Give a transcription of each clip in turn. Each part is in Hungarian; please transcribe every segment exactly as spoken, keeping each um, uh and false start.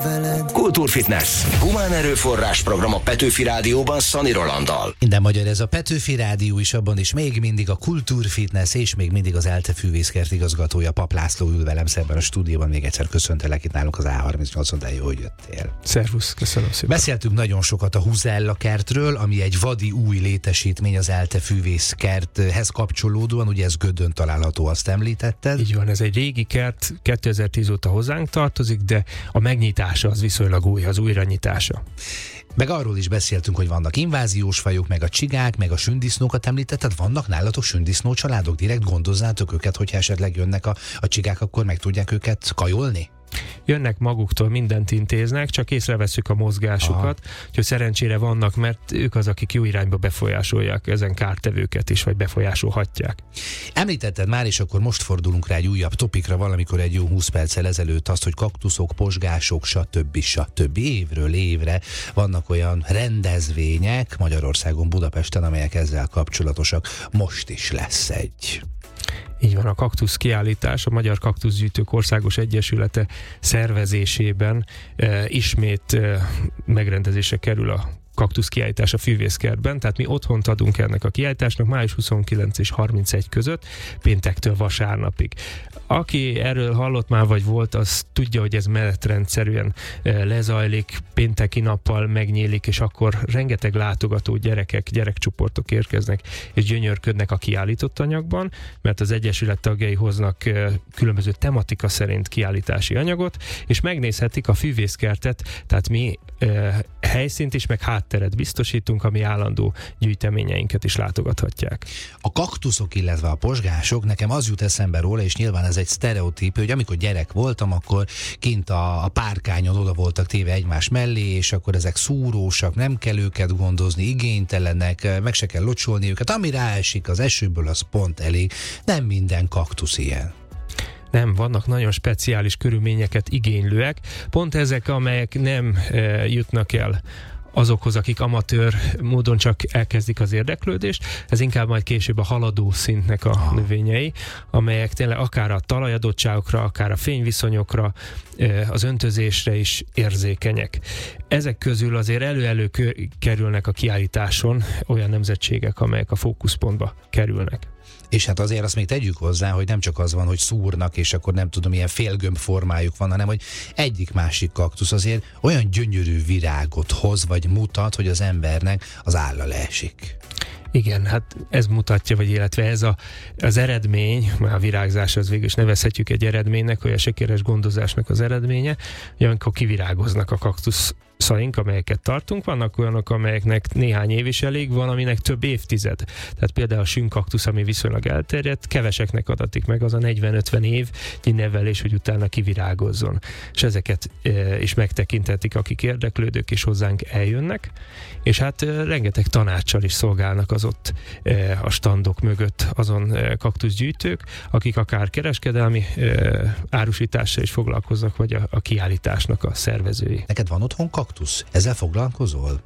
Kultúrfitness. Humán erőforrás program a Petőfi Rádióban Szani Rolanddal. Minden magyar, ez a Petőfi Rádió is, abban is még mindig a Kultúrfitness, és még mindig az ELTE fűvészkert igazgatója, Pap László ül velem szemben a stúdióban. Még egyszer köszöntelek itt nálunk az á harmincnyolcon, de jó, hogy jöttél. Szervusz, köszönöm szépen. Beszéltünk nagyon sokat a Huzella kertről, ami egy vadi új létesítmény az ELTE fűvészkerthez kapcsolódóan, ugye ez Gödön található, azt említetted. Így van, ez egy régi kert, kétezer-tíz óta hozzánk tartozik, de a megnyitása az viszonylag új, az újranyitása. Meg arról is beszéltünk, hogy vannak inváziós fajok, meg a csigák, meg a sündisznókat említetted. Vannak nálatok sündisznó családok? Direkt gondozzátok őket, hogyha esetleg jönnek a, a csigák, akkor meg tudják őket kajolni? Jönnek maguktól, mindent intéznek, csak észreveszünk a mozgásukat, hogy szerencsére vannak, mert ők az, akik jó irányba befolyásolják ezen kártevőket is, vagy befolyásolhatják. Említetted már, és akkor most fordulunk rá egy újabb topikra, valamikor egy jó húsz perccel ezelőtt azt, hogy kaktuszok, pozsgások, stb. stb. Évről évre vannak olyan rendezvények Magyarországon, Budapesten, amelyek ezzel kapcsolatosak. Most is lesz egy. Így van, a kaktusz kiállítás, a Magyar Kaktuszgyűjtők Országos Egyesülete szervezésében e, ismét e, megrendezésre kerül a kaktusz kiállítás a fűvészkertben, tehát mi otthont adunk ennek a kiállításnak május huszonkilenc és harmincegy között, péntektől vasárnapig. Aki erről hallott már, vagy volt, az tudja, hogy ez menetrendszerűen lezajlik, pénteki nappal megnyílik, és akkor rengeteg látogató, gyerekek, gyerekcsoportok érkeznek, és gyönyörködnek a kiállított anyagban, mert az Egyesület tagjai hoznak különböző tematika szerint kiállítási anyagot, és megnézhetik a fűvészkertet, tehát mi helyszínt is, meg hátteret biztosítunk, ami állandó gyűjteményeinket is látogathatják. A kaktuszok, illetve a pozsgások, nekem az jut eszembe róla, és nyilván ez egy sztereotíp, hogy amikor gyerek voltam, akkor kint a, a párkányon oda voltak téve egymás mellé, és akkor ezek szúrósak, nem kell őket gondozni, igénytelenek, meg se kell locsolni őket, ami ráesik az esőből, az pont elég. Nem minden kaktusz ilyen. Nem, vannak nagyon speciális körülményeket igénylőek, pont ezek, amelyek nem e, jutnak el azokhoz, akik amatőr módon csak elkezdik az érdeklődést, ez inkább majd később a haladó szintnek a növényei, amelyek tényleg akár a talajadottságokra, akár a fényviszonyokra, az öntözésre is érzékenyek. Ezek közül azért elő-elő kerülnek a kiállításon olyan nemzetségek, amelyek a fókuszpontba kerülnek. És hát azért azt még tegyük hozzá, hogy nem csak az van, hogy szúrnak, és akkor nem tudom, ilyen félgömb formájuk van, hanem hogy egyik-másik kaktusz azért olyan gyönyörű virágot hoz, vagy mutat, hogy az embernek az álla leesik. Igen, hát ez mutatja, vagy illetve ez a, az eredmény, már a virágzás az végül is nevezhetjük egy eredménynek, vagy a sikeres gondozásnak az eredménye, hogy amikor kivirágoznak a kaktuszaink, amelyeket tartunk, vannak olyanok, amelyeknek néhány év is elég, van, aminek több évtized. Tehát például a sünkkaktusz, ami viszonylag elterjedt, keveseknek adatik meg az a negyven-ötven év nevelés, hogy utána kivirágozzon. És ezeket e, is megtekinthetik, akik érdeklődők és hozzánk eljönnek, és hát e, rengeteg tanácssal is szolgálnak az ott e, a standok mögött azon e, kaktuszgyűjtők, akik akár kereskedelmi e, árusítással is foglalkoznak, vagy a, a kiállításnak a szervezői. Neked van otthon kaktusz? Ezzel foglalkozol?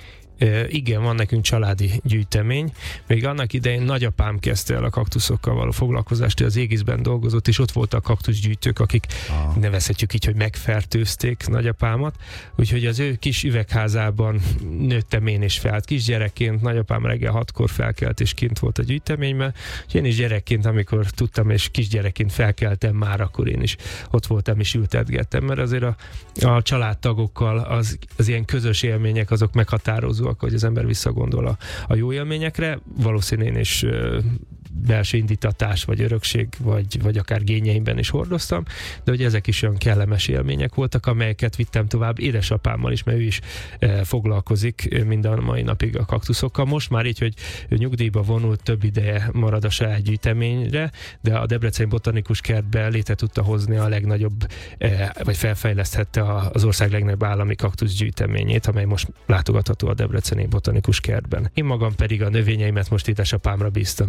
E, igen, van nekünk családi gyűjtemény. Még annak idején nagyapám kezdte el a kaktuszokkal való foglalkozást, ő az Égiszben dolgozott, és ott voltak kaktuszgyűjtők, akik ah. nevezhetjük így, hogy megfertőzték nagyapámat. Úgyhogy az ő kis üvegházában nőttem én is fel. Kisgyerekként nagyapám reggel hatkor felkelt, és kint volt a gyűjteményben. És én is gyerekként, amikor tudtam, és kisgyerekként felkeltem már, akkor én is ott voltam, és ültetgettem, mert azért a, a családtagokkal az, az ilyen közös élmények, azok meghatározóak, hogy az ember visszagondol a, a jó élményekre. Valószínűleg én is ö, belső indítatás, vagy örökség, vagy, vagy akár génjeimben is hordoztam, de hogy ezek is olyan kellemes élmények voltak, amelyeket vittem tovább édesapámmal is, mert ő is e, foglalkozik mind a mai napig a kaktuszokkal. Most már így, hogy nyugdíjba vonult, több ideje marad a saját gyűjteményre, de a Debreceni Botanikus Kertbe létre tudta hozni a legnagyobb, e, vagy felfejleszthette az ország legnagyobb állami kaktuszgyűjteményét, amely most látogatható a Debreceni Botanikus Kertben. Én magam pedig a növényeimet most édesapámra bíztam, mert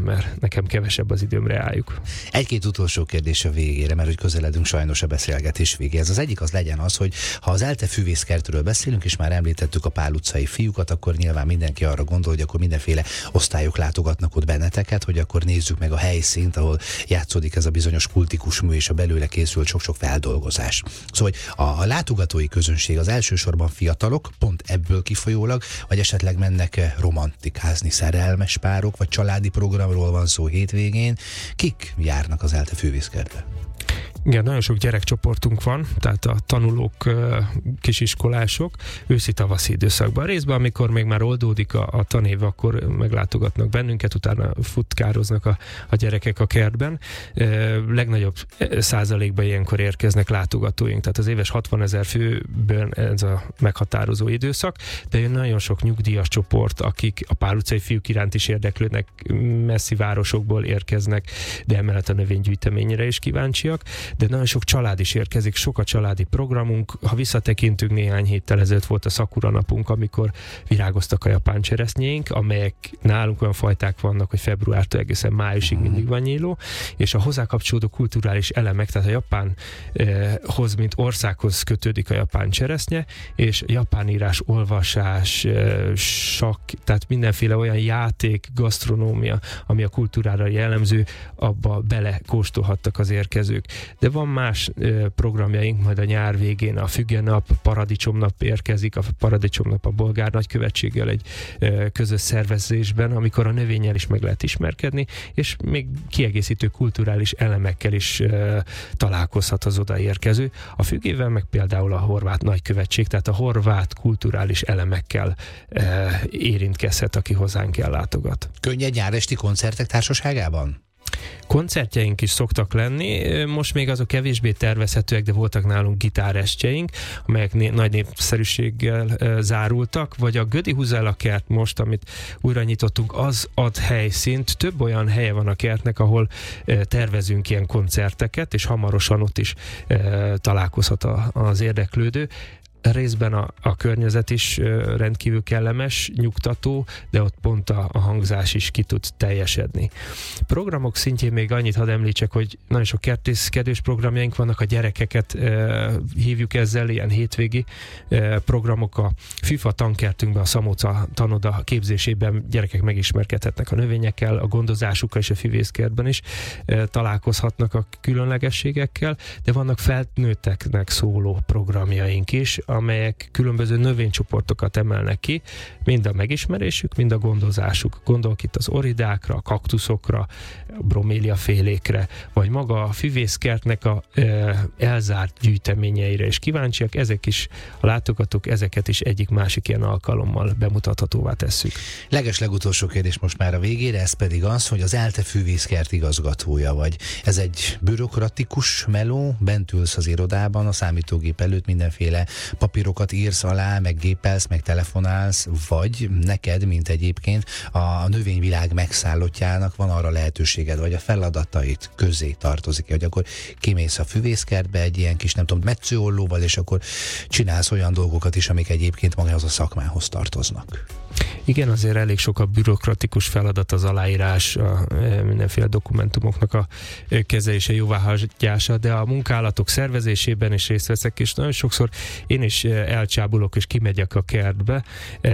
nekem kevesebb az időmre álljuk. Egy-két utolsó kérdés a végére, mert hogy közeledünk sajnos a beszélgetés végéhez. Az egyik az legyen az, hogy ha az ELTE füvészkertről beszélünk, és már említettük a Pál utcai fiúkat, akkor nyilván mindenki arra gondol, hogy akkor mindenféle osztályok látogatnak ott benneteket, hogy akkor nézzük meg a helyszínt, ahol játszódik ez a bizonyos kultikus mű, és a belőle készült sok-sok feldolgozás. Szóval a, a látogatói közönség az elsősorban fiatalok, pont ebből kifolyólag, vagy esetleg mennek romantikázni szerelmes párok, vagy családi programról van szó hétvégén. Kik járnak az ELTE füvészkertbe? Igen, nagyon sok gyerekcsoportunk van, tehát a tanulók, kisiskolások őszi-tavaszi időszakban. Részben, amikor még már oldódik a, a tanév, akkor meglátogatnak bennünket, utána futkároznak a, a gyerekek a kertben. E, legnagyobb százalékban ilyenkor érkeznek látogatóink, tehát az éves hatvanezer főben ez a meghatározó időszak, de jön nagyon sok nyugdíjas csoport, akik a Pál utcai fiúk iránt is érdeklődnek, messzi városokból érkeznek, de emellett a növénygyűjteményre is kíváncsiak. De nagyon sok család is érkezik, sok a családi programunk. Ha visszatekintünk, néhány héttel ezelőtt volt a Szakura napunk, amikor virágoztak a japán cseresznyéink, amelyek nálunk olyan fajták vannak, hogy februártól egészen májusig mindig van nyíló, és a hozzá kapcsolódó kulturális elemek, tehát a Japánhoz, mint országhoz kötődik a japán cseresznye, és japán írás, olvasás, sakk, tehát mindenféle olyan játék, gasztronómia, ami a kultúrára jellemző, abba belekóstolhattak az érkezők. De van más ö, programjaink, majd a nyár végén a Fügenap, Paradicsomnap érkezik, a Paradicsomnap a bolgár nagykövetséggel egy ö, közös szervezésben, amikor a növényel is meg lehet ismerkedni, és még kiegészítő kulturális elemekkel is ö, találkozhat az odaérkező. A fügével meg például a horvát nagykövetség, tehát a horvát kulturális elemekkel ö, érintkezhet, aki hozzánk ellátogat. Könnyed nyáresti koncertek társaságában? Koncertjeink is szoktak lenni, most még azok kevésbé tervezhetőek, de voltak nálunk gitárestjeink, amelyek né- nagy népszerűséggel e, zárultak, vagy a Gödi Huzella kert most, amit újra nyitottunk, az ad helyszínt. Több olyan helye van a kertnek, ahol e, tervezünk ilyen koncerteket, és hamarosan ott is e, találkozhat a, az érdeklődő. Részben a, a környezet is ö, rendkívül kellemes, nyugtató, de ott pont a, a hangzás is ki tud teljesedni. Programok szintjén még annyit hadd említsek, hogy nagyon sok kertészkedős programjaink vannak, a gyerekeket ö, hívjuk ezzel, ilyen hétvégi ö, programok. A FIFA tankertünkben, a Szamóca tanoda képzésében gyerekek megismerkedhetnek a növényekkel, a gondozásukkal és a füvészkertben is ö, találkozhatnak a különlegességekkel, de vannak felnőtteknek szóló programjaink is, amelyek különböző növénycsoportokat emelnek ki, mind a megismerésük, mind a gondozásuk. Gondolok itt az oridákra, a kaktuszokra, a broméliafélékre, vagy maga a füvészkertnek a e, elzárt gyűjteményeire is kíváncsiak. Ezek is, a látogatók ezeket is egyik-másik ilyen alkalommal bemutathatóvá tesszük. Leges legutolsó kérdés most már a végére, ez pedig az, hogy az ELTE füvészkert igazgatója vagy. Ez egy bürokratikus meló, bent ülsz az irodában, a számítógép előtt mindenféle papírokat írsz alá, meg gépelsz, meg telefonálsz, vagy neked, mint egyébként a növényvilág megszállottjának van arra lehetőséged, vagy a feladatait közé tartozik, hogy akkor kimész a füvészkertbe egy ilyen kis, nem tudom, metszőollóval, és akkor csinálsz olyan dolgokat is, amik egyébként magához a szakmához tartoznak. Igen, azért elég sok a bürokratikus feladat, az aláírás, a mindenféle dokumentumoknak a kezelése, jóváhagyása, de a munkálatok szervezésében is részt veszek, és nagyon sokszor én is elcsábulok, és kimegyek a kertbe,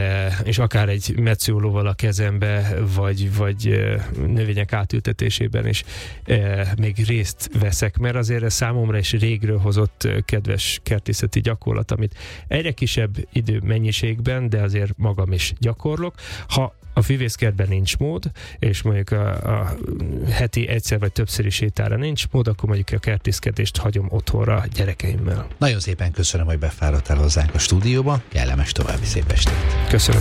és akár egy metszőollóval a kezembe, vagy, vagy növények átültetésében is még részt veszek, mert azért ez számomra is régről hozott kedves kertészeti gyakorlat, amit egyre kisebb idő mennyiségben, de azért magam is gyakorlok. Ha a füvészkertben nincs mód, és mondjuk a, a heti egyszer vagy többszöri sétára nincs mód, akkor mondjuk a kertészkedést hagyom otthonra a gyerekeimmel. Nagyon szépen köszönöm, hogy befáradtál hozzánk a stúdióba, kellemes további szép estét. Köszönöm.